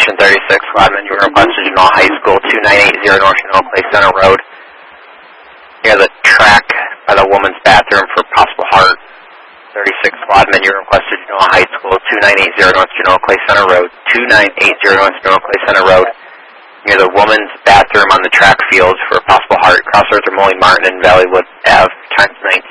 Station 36, Rodman, you were requested Genoa High School, 2980 North Genoa Clay Center Road. Near the track by the woman's bathroom for possible heart. 36 Rodman, you were requested Genoa High School, 2980 North Genoa Clay Center Road, 2980 North Genoa Clay Center Road. Near the woman's bathroom on the track field for possible heart. Cross Earth or Molly Martin and Valleywood Ave, times 19.